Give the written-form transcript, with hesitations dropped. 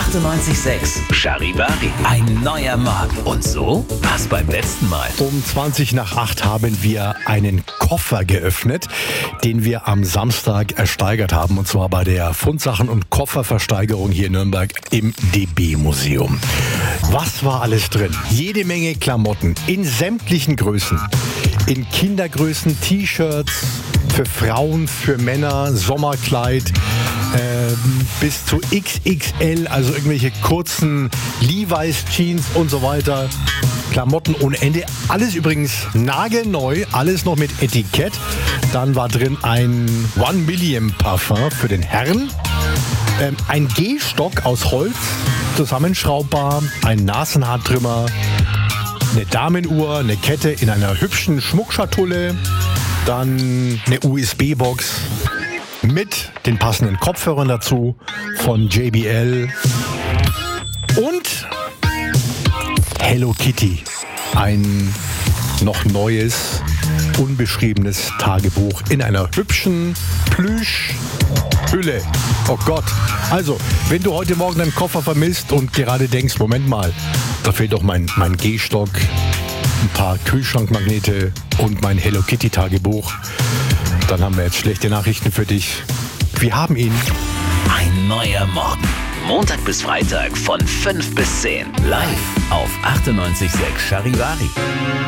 98.6 Charivari. Ein neuer Morgen. Und so war's beim letzten Mal. Um 20 nach 8 haben wir einen Koffer geöffnet, den wir am Samstag ersteigert haben. Und zwar bei der Fundsachen- und Kofferversteigerung hier in Nürnberg im DB-Museum. Was war alles drin? Jede Menge Klamotten in sämtlichen Größen. In Kindergrößen, T-Shirts, für Frauen, für Männer, Sommerkleid, bis zu XXL, also irgendwelche kurzen Levi's Jeans und so weiter. Klamotten ohne Ende. Alles übrigens nagelneu, alles noch mit Etikett. Dann war drin ein One Million Parfum für den Herrn. Ein Gehstock aus Holz, zusammenschraubbar, ein Nasenhaartrimmer, eine Damenuhr, eine Kette in einer hübschen Schmuckschatulle, dann eine USB-Box mit den passenden Kopfhörern dazu von JBL und Hello Kitty, ein noch neues, unbeschriebenes Tagebuch in einer hübschen Plüschhülle. Oh Gott. Also, wenn du heute Morgen deinen Koffer vermisst und gerade denkst, Moment mal, da fehlt doch mein Gehstock, ein paar Kühlschrankmagnete und mein Hello Kitty Tagebuch, dann haben wir jetzt schlechte Nachrichten für dich. Wir haben ihn. Ein neuer Morgen. Montag bis Freitag von 5 bis 10. Live auf 98.6 Charivari.